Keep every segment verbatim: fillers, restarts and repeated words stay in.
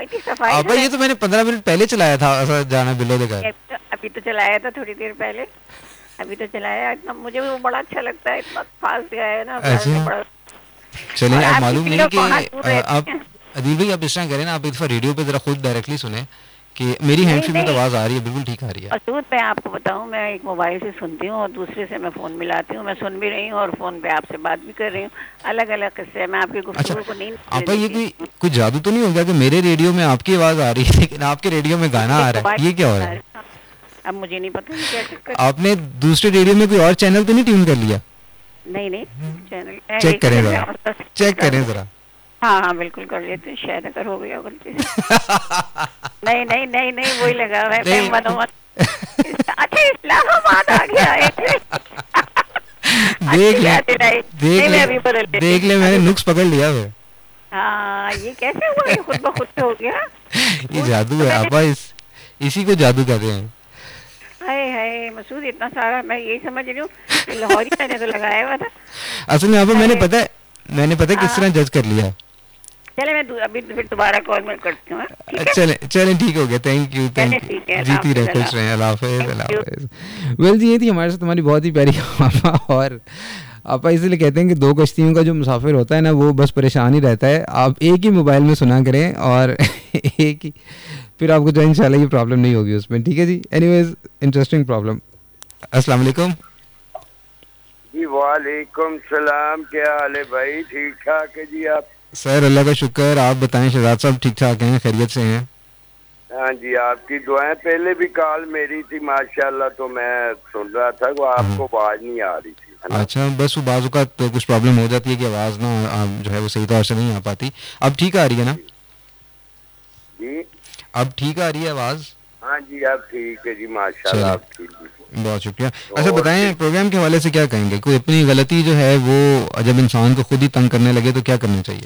हुई थी सफाई। आपा ये तो मैंने पंद्रह मिनट पहले चलाया था जाना बिल्लो दे घर। अभी तो चलाया था थोड़ी देर पहले, अभी तो चलाया। इतना मुझे वो बड़ा अच्छा लगता है, इतना फास्ट गया है ना। अच्छा चलिए, अब मालूम नहीं कि आप अदील भाई आप इस तरह करें ना, आप एक दफ़ा रेडियो पे ज़रा खुद डायरेक्टली सुने कि मेरी हैंड फ्री में तो आवाज़ आ रही है, बिल्कुल ठीक आ रही है। मसूद मैं आपको बताऊं, मैं एक मोबाइल से सुनती हूँ और दूसरे से मैं फ़ोन मिलाती हूँ, मैं सुन भी रही हूँ और फ़ोन पे आपसे बात भी कर रही हूँ, अलग अलग किस्से। मैं आपकी गुफ्तगू को नहीं। आपका ये कोई कोई जादू तो नहीं हो गया कि मेरे रेडियो में आपकी आवाज़ आ रही है लेकिन आपके रेडियो में गाना आ रहा है, ये क्या हो रहा है? अब मुझे नहीं पता क्या चक्कर। आपने दूसरे रेडियो में कोई और चैनल तो नहीं ट्यून कर लिया? नहीं नहीं, चैनल चेक करें जरा, चेक करें जरा। हाँ हाँ बिल्कुल कर लेते हैं, शायद अगर हो गया गलती से। नहीं नहीं नहीं नहीं वही लगा है मनोमन। अच्छा इस्लामाबाद आ गया है। देख ले देख ले देख ले मैंने नुक्स पकड़ लिया है। हाँ ये कैसे हुआ, ये खुद ब खुद से हो गया। ये जादू है आपा, इस इसी को जादू कहते हैं। हाय हाय मसूद, इतना सारा मैं यही समझ रही हूँ लाहौरी मैंने तो लगाया हुआ था। असल में आपको मैंने पता है मैंने पता है किस तरह जज कर लिया। चले मैं अभी फिर दोबारा कॉल में करती हूँ। चले चले ठीक हो गया, थैंक यू थैंक यू, जीती रहे, खुश रहे, अल्लाह हाफ़िज़ अल्लाह हाफ़िज़। वेल जी, ये थी हमारे साथ हमारी बहुत ही प्यारी आपा। और आपा इसलिए कहते हैं कि दो कश्तियों का जो मुसाफिर होता है ना वो बस परेशान ही रहता है। आप एक ही मोबाइल में सुना करें और एक ही, फिर आपको जो इंशाल्लाह ये प्रॉब्लम नहीं होगी उसमें, ठीक है जी। Anyways interesting problem. अस्सलाम वालेकुम जी। वालेकुम सलाम, क्या हाल है भाई? ठीक ठाक है जी आप? सर अल्लाह का शुक्र, आप बताएं शहजाद साहब ठीक ठाक हैं, खैरियत से हैं? हाँ जी, आपकी दुआएं। पहले भी कॉल मेरी थी माशाल्लाह, तो मैं सुन रहा था वो आपको आवाज नहीं आ रही थी। अच्छा, बस वो बाजू का तो कुछ प्रॉब्लम हो जाती है कि आवाज ना जो है वो सही तौर से नहीं आ पाती। अब ठीक आ रही है ना जी? अब ठीक आ रही है आवाज? हाँ जी अब ठीक है जी माशाल्लाह, आप ठीक है, बहुत शुक्रिया। अच्छा बताएं, प्रोग्राम के हवाले से क्या कहेंगे? कोई अपनी गलती जो है वो जब इंसान को खुद ही तंग करने लगे तो क्या करना चाहिए?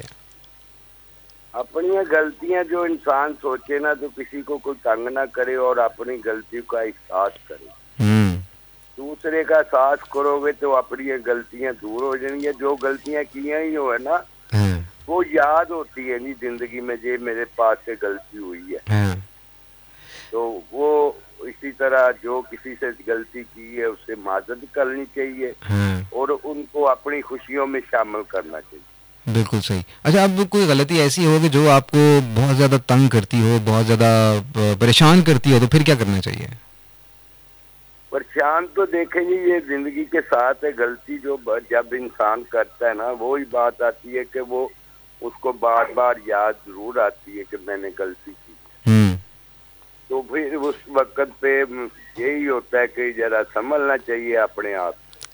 अपनी गलतियां जो इंसान सोचे ना तो किसी को कोई तंग ना करे और अपनी गलती का एहसास करे। दूसरे का साथ करोगे तो अपनी गलतियां दूर हो जाएंगी। जो गलतियां किया ही हो है ना वो याद होती है नहीं जिंदगी में, जे मेरे पास से गलती हुई है। तो वो इसी तरह जो किसी से गलती की है उससे माजरत करनी चाहिए और उनको अपनी खुशियों में शामिल करना चाहिए। बिल्कुल सही। अच्छा, अब कोई गलती ऐसी हो कि जो आपको बहुत ज्यादा तंग करती हो, बहुत ज्यादा परेशान करती हो, तो फिर क्या करना चाहिए? परेशान तो देखेंगे ये जिंदगी के साथ है। गलती जो जब इंसान करता है ना वही बात आती है कि वो उसको बार बार याद जरूर आती है कि मैंने गलती की। तो फिर उस वक्त पे यही होता है कि जरा समझना चाहिए अपने आप।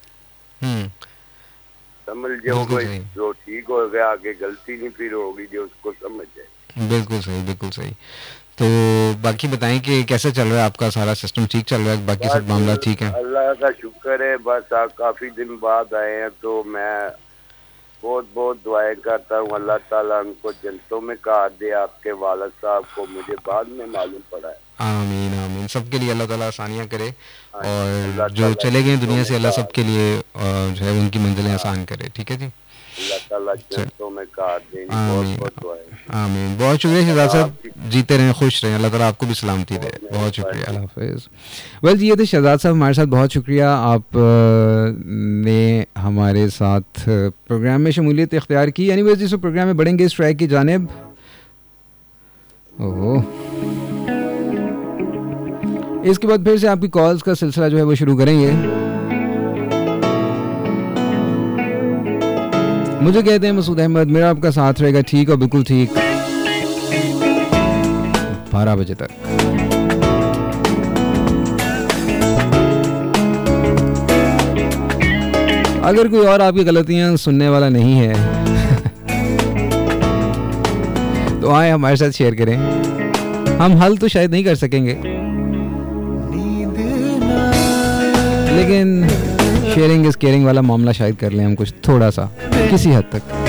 समझ जाओगे जो ठीक हो गया, आगे गलती नहीं फिर होगी जो उसको समझ जाए। बिल्कुल सही बिल्कुल सही। तो बाकी बताएं कि कैसे चल रहा है आपका सारा सिस्टम? ठीक चल रहा है? बाकी सब मामला ठीक है? अल्लाह का शुक्र है। बस आप काफी दिन बाद आए हैं तो मैं बहुत बहुत दुआएं करता हूँ अल्लाह ताला उनको जन्नतों में काट दे। आपके वालिद साहब को मुझे बाद में मालूम पड़ा है। आमीन आमीन, सबके लिए अल्लाह ताला आसानियाँ करे और जो चले गए दुनिया से अल्लाह सबके लिए जो है उनकी मंजिलें आसान करे। ठीक है जी, अल्लाह ताला जन्नतों में काट दे। बहुत बहुत दुआएं। आमीन। बहुत शुक्रिया शहजाद साहब, जीते रहें, खुश रहें, अल्लाह ताला आपको भी सलामती दे। बहुत शुक्रिया, अल्लाह हाफ़िज़। वेल जी, ये थे शहजाद साहब हमारे साथ। बहुत शुक्रिया आप ने हमारे साथ प्रोग्राम में शमूलियत इख्तियार की। एनीवेज जिस प्रोग्राम में बढ़ेंगे इस ट्रैक की जानिब। ओह, इसके बाद फिर से आपकी कॉल्स का सिलसिला जो है वो शुरू करेंगे। मुझे कहते हैं मसूद अहमद, मेरा आपका साथ रहेगा ठीक और बिल्कुल ठीक बारह बजे तक। अगर कोई और आपकी गलतियां सुनने वाला नहीं है तो आए हमारे साथ शेयर करें। हम हल तो शायद नहीं कर सकेंगे लेकिन शेयरिंग इज केयरिंग वाला मामला शायद कर लें हम कुछ थोड़ा सा किसी हद तक।